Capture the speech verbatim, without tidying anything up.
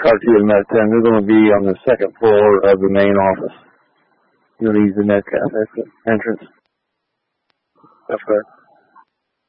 Car two and Med ten, they're going to be on the second floor of the main office. You'll use the Medcast entrance. That's correct.